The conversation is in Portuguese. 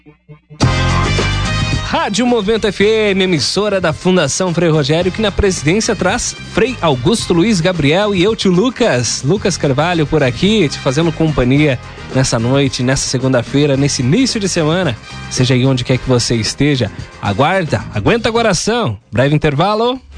Rádio Movimento FM, emissora da Fundação Frei Rogério, que na presidência traz Frei Augusto Luiz Gabriel e eu, tio Lucas Carvalho, por aqui, te fazendo companhia nessa noite, nessa segunda-feira, nesse início de semana. Seja aí onde quer que você esteja, aguenta o coração. Breve intervalo.